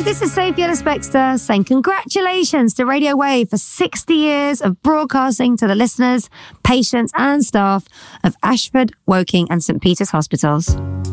This is Sophie Ellis-Bextor saying congratulations to Radio Wave for 60 years of broadcasting to the listeners, patients and staff of Ashford, Woking and St Peter's Hospitals.